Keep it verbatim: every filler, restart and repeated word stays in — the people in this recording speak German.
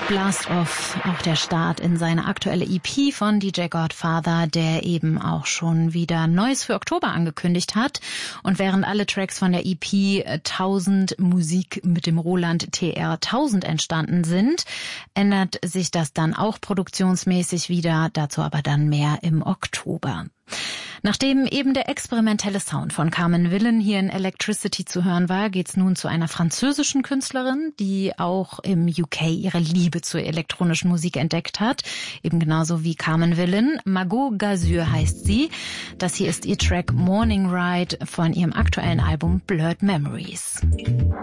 Blast Off, auch der Start in seine aktuelle E P von D J Godfather, der eben auch schon wieder Neues für Oktober angekündigt hat. Und während alle Tracks von der E P tausend Musik mit dem Roland T R tausend entstanden sind, ändert sich das dann auch produktionsmäßig wieder, dazu aber dann mehr im Oktober. Nachdem eben der experimentelle Sound von Carmen Willen hier in Electricity zu hören war, geht's nun zu einer französischen Künstlerin, die auch im U K ihre Liebe zur elektronischen Musik entdeckt hat. Eben genauso wie Carmen Willen. Margot Gazur heißt sie. Das hier ist ihr Track Morning Ride von ihrem aktuellen Album Blurred Memories.